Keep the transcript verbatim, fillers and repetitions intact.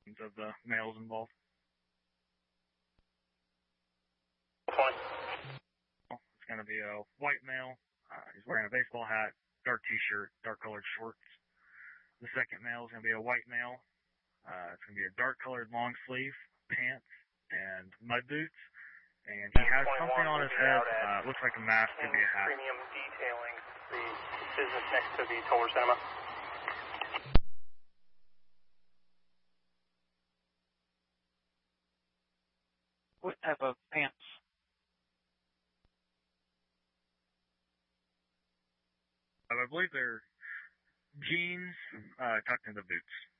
of the males involved. It's going to be a white male. Uh, he's wearing a baseball hat, dark t-shirt, dark colored shorts. The second male is going to be a white male. Uh, it's going to be a dark colored long sleeve, pants, and mud boots. And he has something on his head. Uh, looks like a mask, could be a hat. Premium Detailing, the business next to the Toller Cinema. What type of pants? Uh, I believe they're jeans uh, tucked into boots.